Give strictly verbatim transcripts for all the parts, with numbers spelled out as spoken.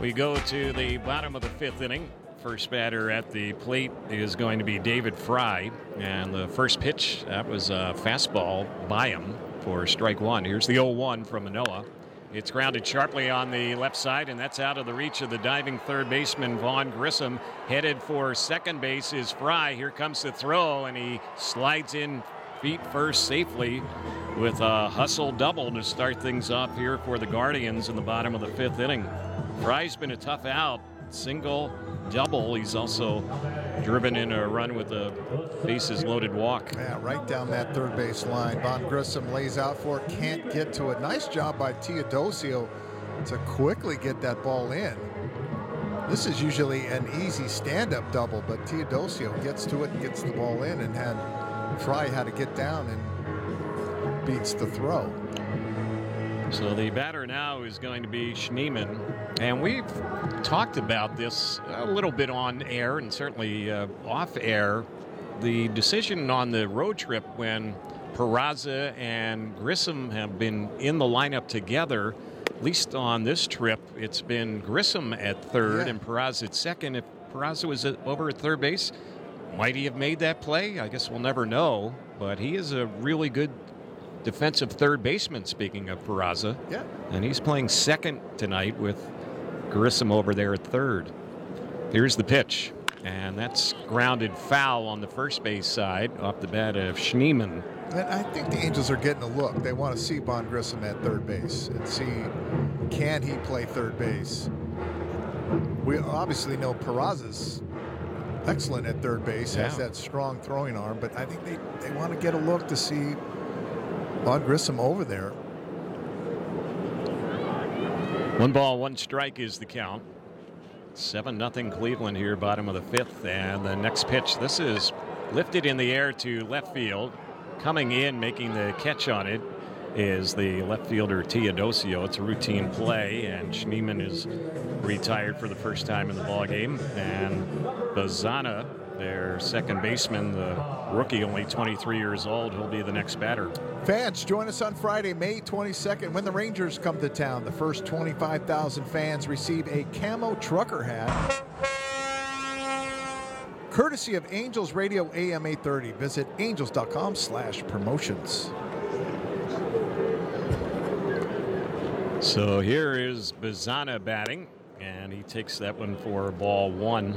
We go to the bottom of the fifth inning. First batter at the plate is going to be David Fry. And the first pitch, that was a fastball by him for strike one. Here's the oh one from Manoah. It's grounded sharply on the left side, and that's out of the reach of the diving third baseman, Vaughn Grissom. Headed for second base is Fry. Here comes the throw, and he slides in feet first safely with a hustle double to start things off here for the Guardians in the bottom of the fifth inning. Fry's been a tough out. Single, double. He's also driven in a run with a bases loaded walk. Yeah, right down that third base line. Vaughn Grissom lays out for it, can't get to it. Nice job by Teodosio to quickly get that ball in. This is usually an easy stand-up double, but Teodosio gets to it and gets the ball in, and had Fry had to get down and beats the throw. So the batter now is going to be Schneemann. And we've talked about this a little bit on air and certainly uh, off air. The decision on the road trip when Peraza and Grissom have been in the lineup together, at least on this trip, it's been Grissom at third yeah. and Peraza at second. If Peraza was at, over at third base, might he have made that play? I guess we'll never know. But he is a really good defensive third baseman, speaking of Peraza. Yeah. And he's playing second tonight with Grissom over there at third. Here's the pitch. And that's grounded foul on the first base side off the bat of Schneemann. And I think the Angels are getting a look. They want to see Vaughn Grissom at third base and see, can he play third base? We obviously know Peraza's excellent at third base, yeah. has that strong throwing arm, but I think they, they want to get a look to see Vaughn Grissom over there. One ball, one strike is the count. seven nothing Cleveland here, bottom of the fifth. And the next pitch, this is lifted in the air to left field. Coming in, making the catch on it, is the left fielder Teodosio. It's a routine play, and Schneemann is retired for the first time in the ballgame. And Bazana, their second baseman, the rookie, only twenty-three years old, he'll be the next batter. Fans, join us on Friday, May twenty-second, when the Rangers come to town. The first twenty-five thousand fans receive a camo trucker hat, courtesy of Angels Radio A M eight thirty. Visit angels.com slash promotions. So here is Bazana batting, and he takes that one for ball one.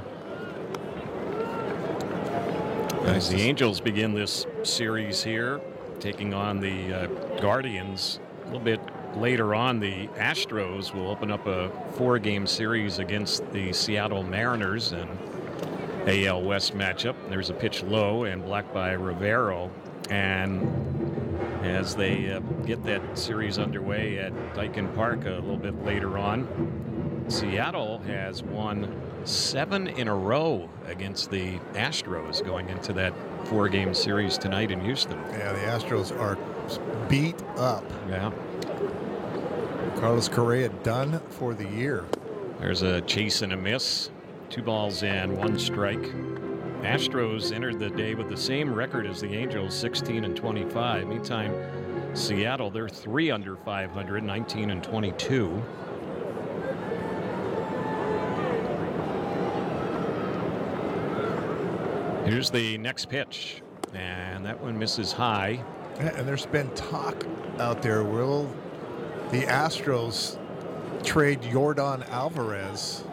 As the Angels begin this series here, taking on the uh, Guardians. A little bit later on, the Astros will open up a four-game series against the Seattle Mariners and A L West matchup. There's a pitch low and blocked by Rivero. And as they uh, get that series underway at Daikin Park a little bit later on, Seattle has won seven in a row against the Astros going into that four-game series tonight in Houston. Yeah, the Astros are beat up. Yeah. Carlos Correa done for the year. There's a chase and a miss. Two balls and one strike. Astros entered the day with the same record as the Angels, sixteen and twenty-five. Meantime, Seattle, they're three under five hundred, nineteen and twenty-two. Here's the next pitch, and that one misses high. And there's been talk out there, will the Astros trade Yordan Alvarez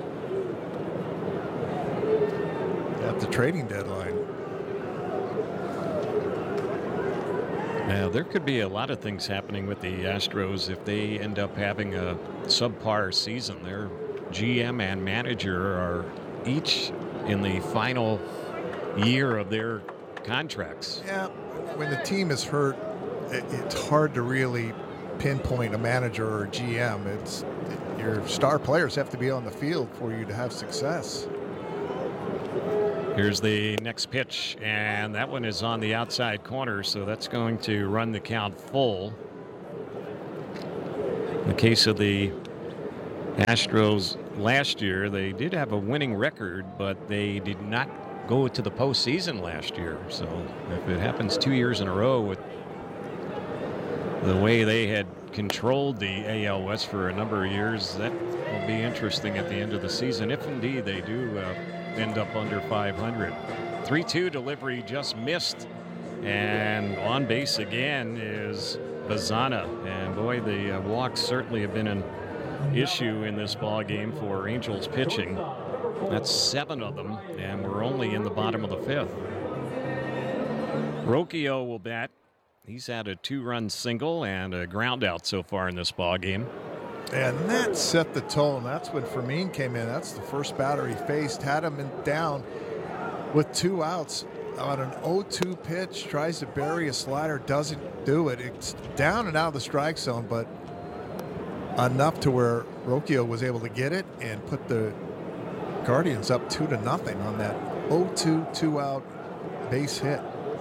at the trading deadline? Now, there could be a lot of things happening with the Astros if they end up having a subpar season. Their G M and manager are each in the final year of their contracts. Yeah, when the team is hurt, it's hard to really pinpoint a manager or a G M. It's your star players have to be on the field for you to have success. Here's the next pitch, and that one is on the outside corner, so that's going to run the count full. In the case of the Astros last year, they did have a winning record, but they did not go to the postseason last year. So if it happens two years in a row with the way they had controlled the A L West for a number of years. That will be interesting at the end of the season, if indeed they do uh, end up under five hundred. three two delivery just missed, and on base again is Bazana. And boy, the uh, walks certainly have been an issue in this ball game for Angels pitching. That's seven of them, and we're only in the bottom of the fifth. Rocchio will bat. He's had a two-run single and a ground out so far in this ball game. And that set the tone. That's when Fermin came in. That's the first batter he faced. Had him in, down with two outs on an oh two pitch. Tries to bury a slider. Doesn't do it. It's down and out of the strike zone, but enough to where Rocchio was able to get it and put the Guardians up two to nothing on that oh two two-out base hit.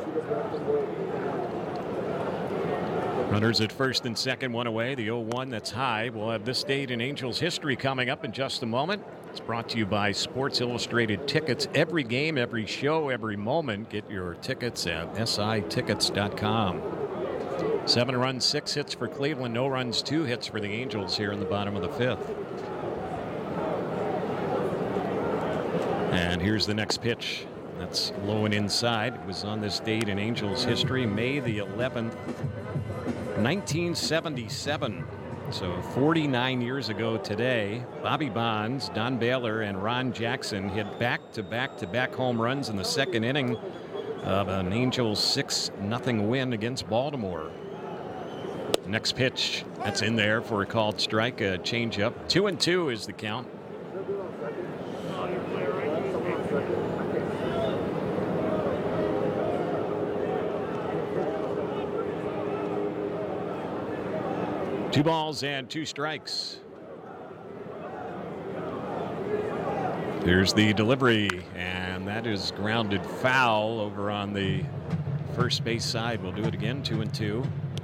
Runners at first and second, one away. The oh one that's high. We'll have this date in Angels history coming up in just a moment. It's brought to you by Sports Illustrated Tickets. Every game, every show, every moment. Get your tickets at S I tickets dot com. Seven runs, six hits for Cleveland. No runs, two hits for the Angels here in the bottom of the fifth. And here's the next pitch. That's low and inside. It was on this date in Angels history, May the eleventh, nineteen seventy-seven. So forty-nine years ago today, Bobby Bonds, Don Baylor, and Ron Jackson hit back-to-back-to-back home runs in the second inning of an Angels six nothing win against Baltimore. Next pitch, that's in there for a called strike, a changeup. Two and two is the count. Two balls and two strikes. Here's the delivery, and that is grounded foul over on the first base side. We'll do it again, two and two.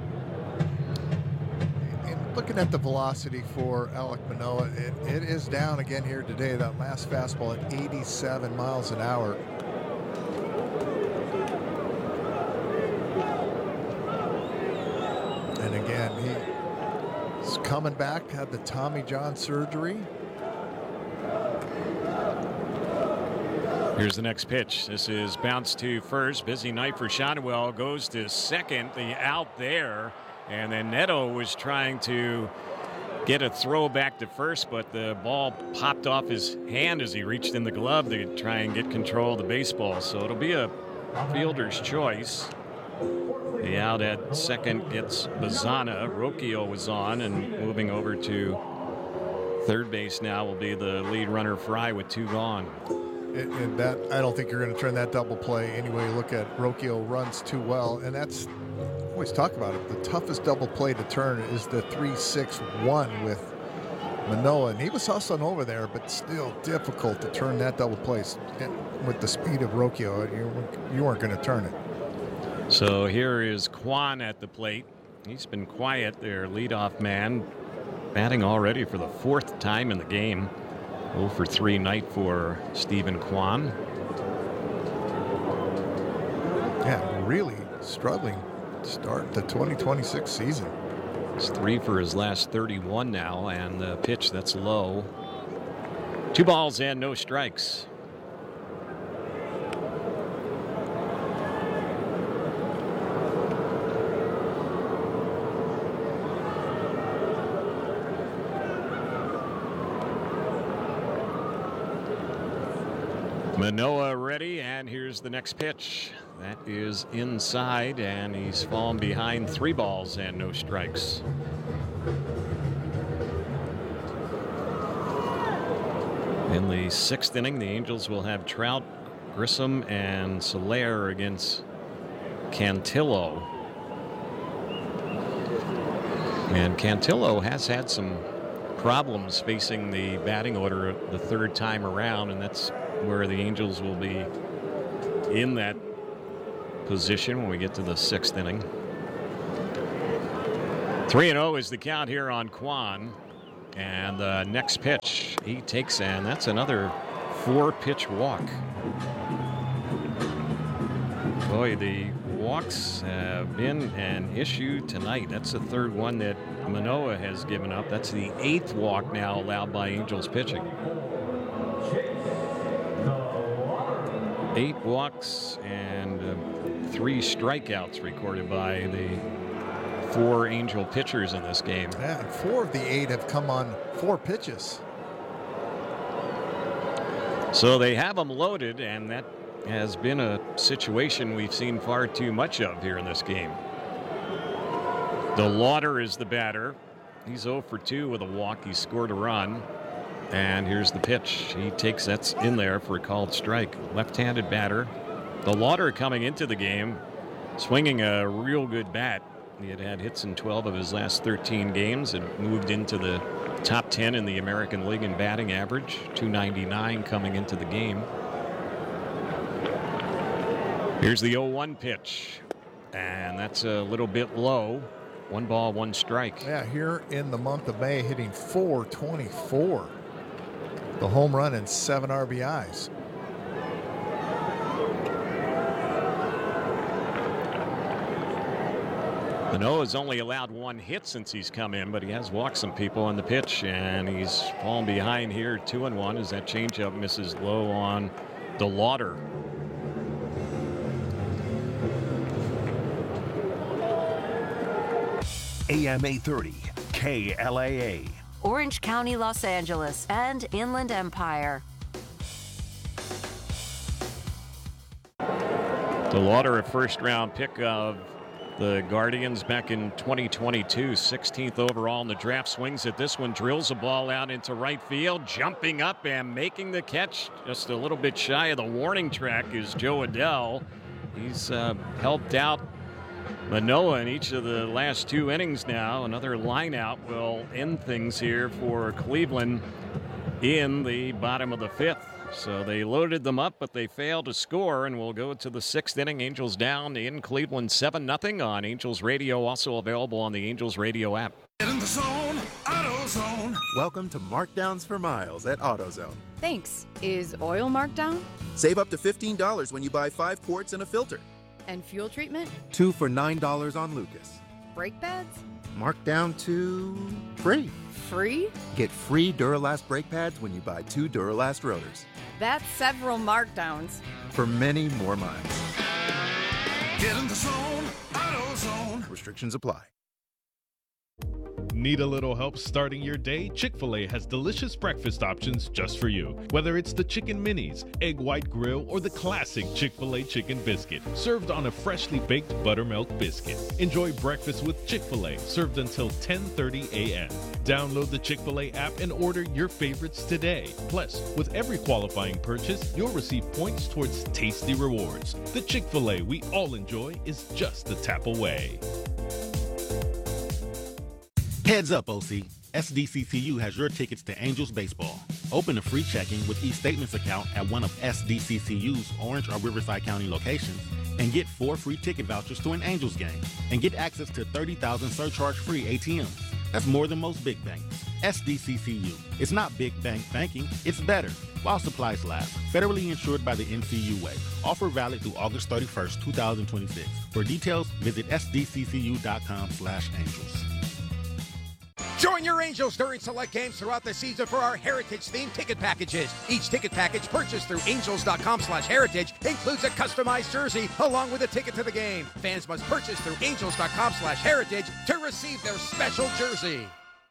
And looking at the velocity for Alek Manoah, it, it is down again here today. That last fastball at eighty-seven miles an hour. And again, he coming back, had the Tommy John surgery. Here's the next pitch. This is bounced to first. Busy night for Shotwell. Goes to second. The out there. And then Neto was trying to get a throw back to first, but the ball popped off his hand as he reached in the glove to try and get control of the baseball. So it'll be a fielder's choice. The out at second gets Bazana. Rocchio was on, and moving over to third base now will be the lead runner Fry with two gone. It, and that I don't think you're going to turn that double play anyway. Look at Rocchio runs too well, and that's always talk about it. The toughest double play to turn is the three six one with Manoah, and he was hustling over there, but still difficult to turn that double play. And with the speed of Rocchio, you, you weren't going to turn it. So here is Kwan at the plate. He's been quiet, their leadoff man, batting already for the fourth time in the game. oh for three night for Stephen Kwan. Yeah, really struggling to start the twenty twenty-six season. It's three for his last thirty-one now, and the pitch that's low. Two balls and no strikes. Manoah ready, and here's the next pitch. That is inside, and he's fallen behind. Three balls and no strikes. In the sixth inning, the Angels will have Trout, Grissom, and Soler against Cantillo. And Cantillo has had some problems facing the batting order the third time around, and that's where the Angels will be in that position when we get to the sixth inning. three and oh is the count here on Kwan. And the next pitch he takes, and that's another four-pitch walk. Boy, the walks have been an issue tonight. That's the third one that Manoah has given up. That's the eighth walk now allowed by Angels pitching. Eight walks and uh, three strikeouts recorded by the four Angel pitchers in this game. Yeah, and four of the eight have come on four pitches. So they have them loaded, and that has been a situation we've seen far too much of here in this game. DeLauder is the batter. He's oh for two with a walk. He scored a run. And here's the pitch. He takes that's in there for a called strike. Left-handed batter. DeLauder coming into the game, swinging a real good bat. He had had hits in twelve of his last thirteen games and moved into the top ten in the American League in batting average. two ninety-nine coming into the game. Here's the oh one pitch. And that's a little bit low. One ball, one strike. Yeah, here in the month of May, hitting four twenty-four. The home run and seven R B Is. Manoah's only allowed one hit since he's come in, but he has walked some people on the pitch, and he's fallen behind here, two and one, as that changeup misses low on DeLauder. A M eight thirty, K L A A. Orange County, Los Angeles, and Inland Empire. DeLauder, a first-round pick of the Guardians back in twenty twenty-two, sixteenth overall in the draft, swings at this one, drills a ball out into right field, jumping up and making the catch just a little bit shy of the warning track is Jo Adell. He's uh, helped out Manoah in each of the last two innings now. Another line out will end things here for Cleveland in the bottom of the fifth. So they loaded them up, but they failed to score, and we'll go to the sixth inning. Angels down in Cleveland seven nothing on Angels Radio, also available on the Angels Radio app. Get in the zone, AutoZone. Welcome to Markdowns for Miles at AutoZone. Thanks. Is oil marked down? Save up to fifteen dollars when you buy five quarts and a filter. And fuel treatment? Two for nine dollars on Lucas. Brake pads? Marked down to free. Free? Get free Duralast brake pads when you buy two Duralast rotors. That's several markdowns. For many more miles. Get in the zone, AutoZone. Restrictions apply. Need a little help starting your day? Chick-fil-A has delicious breakfast options just for you. Whether it's the Chicken Minis, Egg White Grill, or the classic Chick-fil-A Chicken Biscuit, served on a freshly baked buttermilk biscuit. Enjoy breakfast with Chick-fil-A, served until ten thirty a m Download the Chick-fil-A app and order your favorites today. Plus, with every qualifying purchase, you'll receive points towards tasty rewards. The Chick-fil-A we all enjoy is just a tap away. Heads up, O C. S D C C U has your tickets to Angels baseball. Open a free checking with eStatements account at one of S D C C U's Orange or Riverside County locations and get four free ticket vouchers to an Angels game and get access to thirty thousand surcharge-free A T Ms. That's more than most big banks. S D C C U. It's not big bank banking, it's better. While supplies last. Federally insured by the N C U A. Offer valid through August thirty-first, two thousand twenty-six. For details, visit S D C C U dot com slash angels. Join your Angels during select games throughout the season for our Heritage-themed ticket packages. Each ticket package purchased through angels dot com slash heritage includes a customized jersey along with a ticket to the game. Fans must purchase through angels dot com slash heritage to receive their special jersey.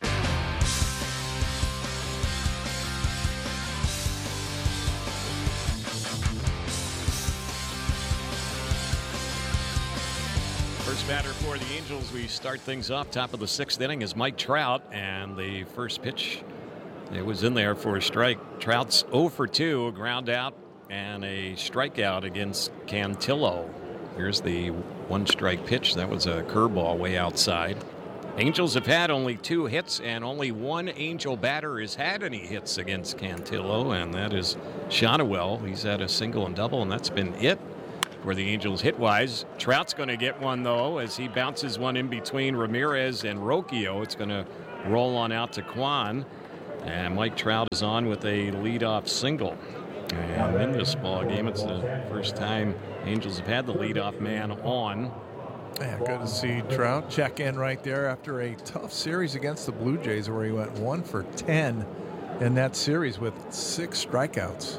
First batter for the Angels, we start things off. Top of the sixth inning is Mike Trout, and the first pitch, it was in there for a strike. Trout's oh for two, a ground out, and a strikeout against Cantillo. Here's the one strike pitch. That was a curveball way outside. Angels have had only two hits, and only one Angel batter has had any hits against Cantillo, and that is Shonowell. He's had a single and double, and that's been it for the Angels hit-wise. Trout's going to get one, though, as he bounces one in between Ramirez and Rocchio. It's going to roll on out to Kwan, and Mike Trout is on with a leadoff single. And in this ball game, it's the first time Angels have had the leadoff man on Yeah, good to see Trout check in right there after a tough series against the Blue Jays where he went one for ten in that series with six strikeouts.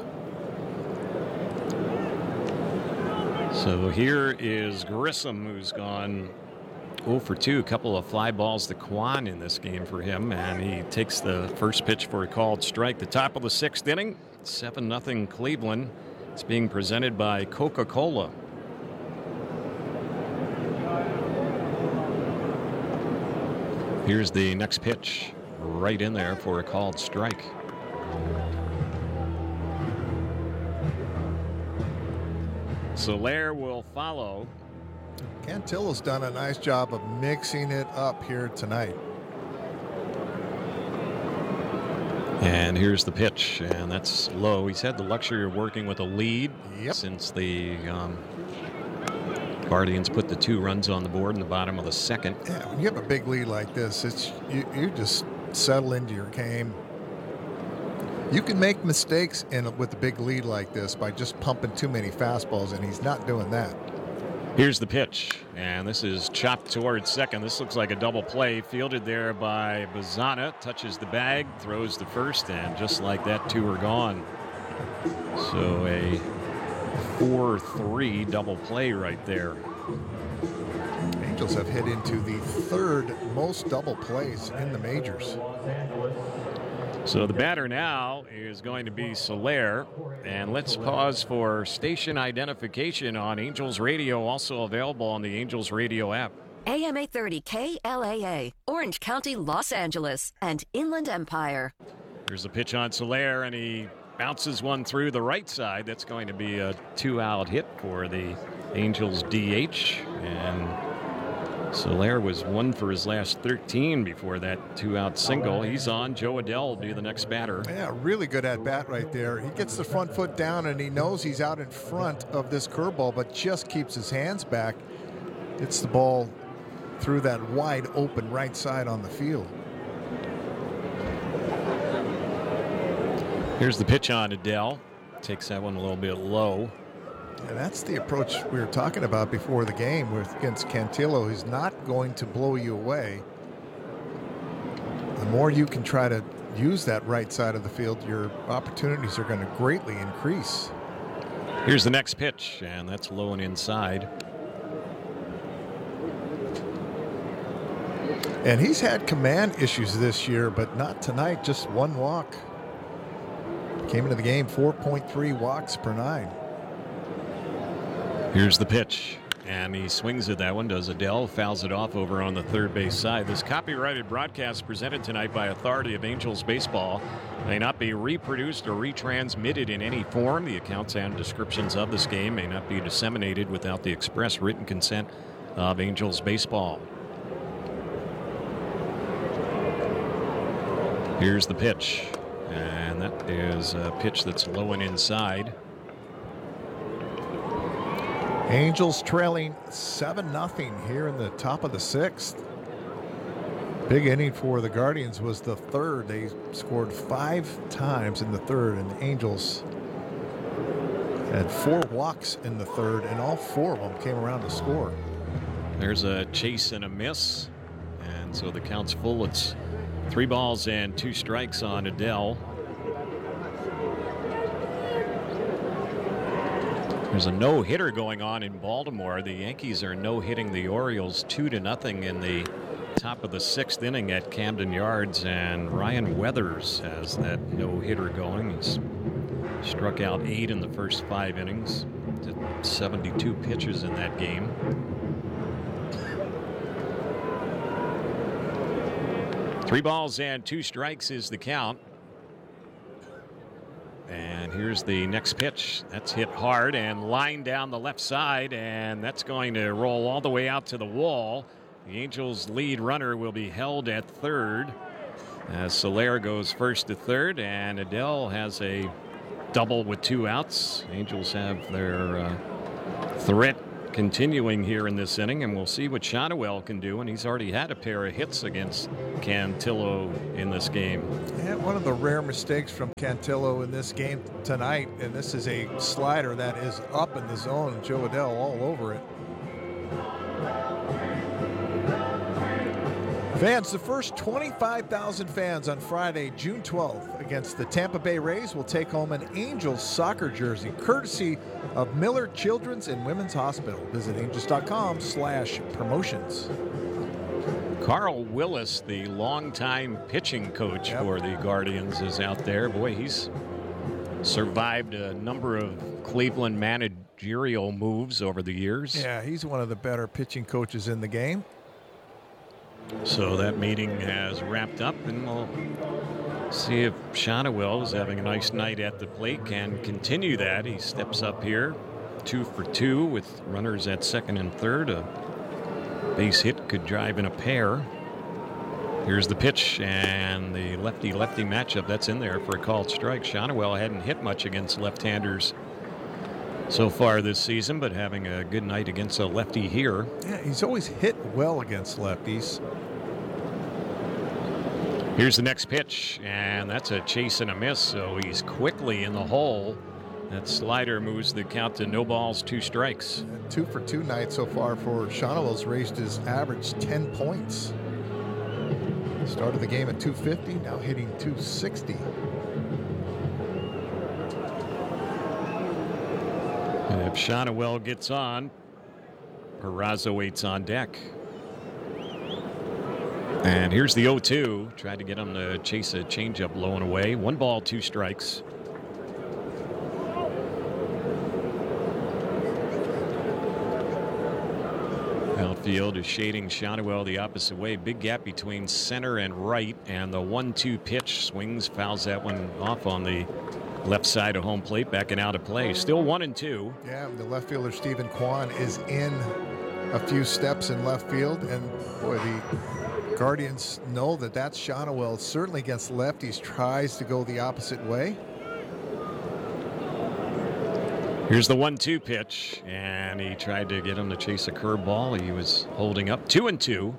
So here is Grissom, who's gone oh for two, a couple of fly balls to Kwan in this game for him, and he takes the first pitch for a called strike. The top of the sixth inning, seven nothing Cleveland. It's being presented by Coca-Cola. Here's the next pitch, right in there for a called strike. Soler will follow. Cantillo's done a nice job of mixing it up here tonight. And here's the pitch, and that's low. He's had the luxury of working with a lead yep. since the um, Guardians put the two runs on the board in the bottom of the second. Yeah, when you have a big lead like this, it's you, you just settle into your game. You can make mistakes in with a big lead like this by just pumping too many fastballs, and he's not doing that. Here's the pitch, and this is chopped towards second. This looks like a double play, fielded there by Bazana, touches the bag, throws the first, and just like that, two are gone. So a four three double play right there. Angels have hit into the third most double plays in the majors. So the batter now is going to be Soler. And let's pause for station identification on Angels Radio, also available on the Angels Radio app. A M eight thirty K L A A, Orange County, Los Angeles, and Inland Empire. Here's a pitch on Soler, and he bounces one through the right side. That's going to be a two-out hit for the Angels D H. And Soler was one for his last thirteen before that two-out single. He's on. Joe Adell will be the next batter. Yeah, really good at bat right there. He gets the front foot down, and he knows he's out in front of this curveball, but just keeps his hands back. Hits the ball through that wide open right side on the field. Here's the pitch on Adell. Takes that one a little bit low. And that's the approach we were talking about before the game with against Cantillo. He's not going to blow you away. The more you can try to use that right side of the field, your opportunities are going to greatly increase. Here's the next pitch, and that's low and inside. And he's had command issues this year, but not tonight, just one walk. Came into the game four point three walks per nine. Here's the pitch, and he swings at that one. Does Adell, fouls it off over on the third base side. This copyrighted broadcast presented tonight by authority of Angels Baseball may not be reproduced or retransmitted in any form. The accounts and descriptions of this game may not be disseminated without the express written consent of Angels Baseball. Here's the pitch, and that is a pitch that's low and inside. Angels trailing seven nothing here in the top of the sixth. Big inning for the Guardians was the third. They scored five times in the third, and the Angels had four walks in the third, and all four of them came around to score. There's a chase and a miss, and so the count's full. It's three balls and two strikes on Adell. There's a no-hitter going on in Baltimore. The Yankees are no-hitting the Orioles two to nothing in the top of the sixth inning at Camden Yards, and Ryan Weathers has that no-hitter going. He's struck out eight in the first five innings. Did seventy-two pitches in that game. Three balls and two strikes is the count. And here's the next pitch. That's hit hard and lined down the left side, and that's going to roll all the way out to the wall. The Angels' lead runner will be held at third as Soler goes first to third, and Adell has a double with two outs. Angels have their uh, threat continuing here in this inning, and we'll see what Shotwell can do, and he's already had a pair of hits against Cantillo in this game. Yeah, one of the rare mistakes from Cantillo in this game tonight, and this is a slider that is up in the zone. Joe Adell all over it. Fans, the first twenty-five thousand fans on Friday, June twelfth, against the Tampa Bay Rays will take home an Angels soccer jersey, courtesy of Miller Children's and Women's Hospital. Visit angels.com slash promotions. Carl Willis, the longtime pitching coach yep. for the Guardians, is out there. Boy, he's survived a number of Cleveland managerial moves over the years. Yeah, he's one of the better pitching coaches in the game. So that meeting has wrapped up, and we'll see if Shotwell is having a nice night at the plate, can continue that. He steps up here, two for two with runners at second and third. A base hit could drive in a pair. Here's the pitch, and the lefty-lefty matchup that's in there for a called strike. Shotwell hadn't hit much against left-handers so far this season, but having a good night against a lefty here. Yeah, he's always hit well against lefties. Here's the next pitch, and that's a chase and a miss, so he's quickly in the hole. That slider moves the count to no balls, two strikes. And two for two night so far for Shotwell's raised his average ten points. Started the game at two fifty, now hitting two sixty. If Shotwell gets on, Peraza waits on deck. And here's the oh two. Tried to get him to chase a changeup low and away. One ball, two strikes. Outfield is shading Shotwell the opposite way. Big gap between center and right. And the one two pitch swings, fouls that one off on the left side of home plate, backing out of play. Still one and two. Yeah, the left fielder Stephen Kwan is in a few steps in left field, and boy, the Guardians know that that's Shotwell. Certainly against lefties, tries to go the opposite way. Here's the one two pitch, and he tried to get him to chase a curveball. He was holding up two and two.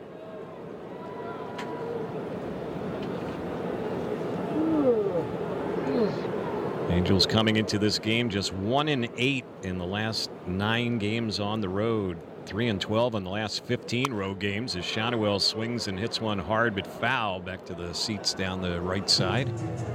Angels coming into this game just one and eight in the last nine games on the road. Three and twelve in the last fifteen road games as Shotwell swings and hits one hard but foul back to the seats down the right side.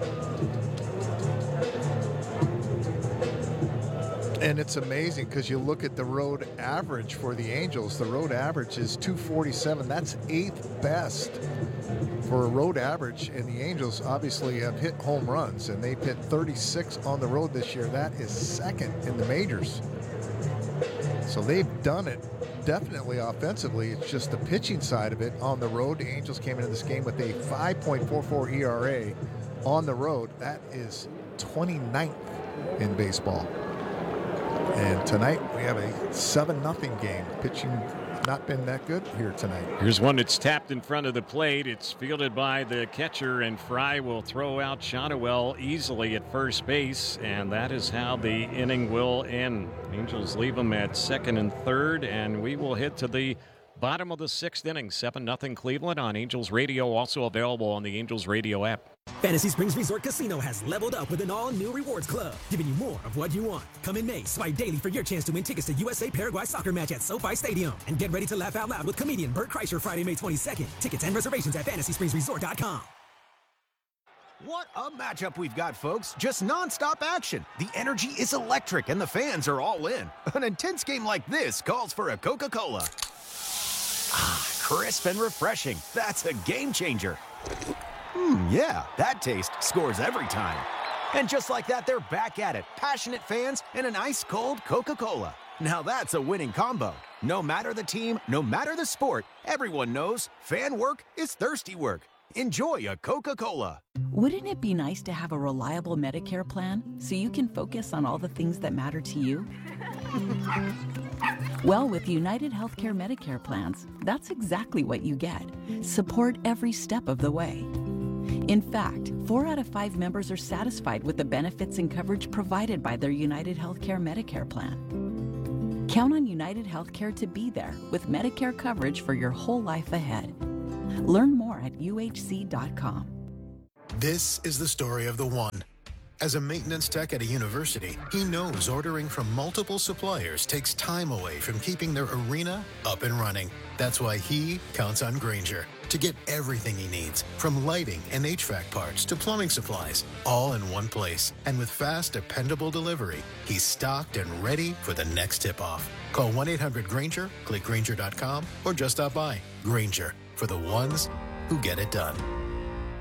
And it's amazing because you look at the road average for the Angels. The road average is two forty-seven. That's eighth best for a road average. And the Angels obviously have hit home runs, and they've hit thirty-six on the road this year. That is second in the majors. So they've done it definitely offensively. It's just the pitching side of it on the road. The Angels came into this game with a five point four four E R A on the road. That is twenty-ninth in baseball. And tonight we have a seven nothing game. Pitching not been that good here tonight. Here's one that's tapped in front of the plate. It's fielded by the catcher, and Fry will throw out Shotwell easily at first base, and that is how the inning will end. Angels leave them at second and third, and we will head to the bottom of the sixth inning. seven nothing Cleveland on Angels Radio, also available on the Angels Radio app. Fantasy Springs Resort Casino has leveled up with an all-new rewards club, giving you more of what you want. Come in May, swipe daily for your chance to win tickets to U S A Paraguay soccer match at SoFi Stadium. And get ready to laugh out loud with comedian Bert Kreischer Friday, May twenty-second. Tickets and reservations at fantasy springs resort dot com. What a matchup we've got, folks. Just nonstop action. The energy is electric, and the fans are all in. An intense game like this calls for a Coca-Cola. Ah, crisp and refreshing. That's a game changer. Hmm, yeah, that taste scores every time. And just like that, they're back at it. Passionate fans and an ice-cold Coca-Cola. Now that's a winning combo. No matter the team, no matter the sport, everyone knows fan work is thirsty work. Enjoy a Coca-Cola. Wouldn't it be nice to have a reliable Medicare plan so you can focus on all the things that matter to you? Well, with United Healthcare Medicare plans, that's exactly what you get. Support every step of the way. In fact, four out of five members are satisfied with the benefits and coverage provided by their United Healthcare Medicare plan. Count on United Healthcare to be there with Medicare coverage for your whole life ahead. Learn more at U H C dot com. This is the story of the one. As a maintenance tech at a university, he knows ordering from multiple suppliers takes time away from keeping their arena up and running. That's why he counts on Grainger to get everything he needs, from lighting and H V A C parts to plumbing supplies, all in one place. And with fast, dependable delivery, he's stocked and ready for the next tip-off. Call one eight hundred Grainger, click Grainger dot com, or just stop by. Grainger, for the ones who get it done.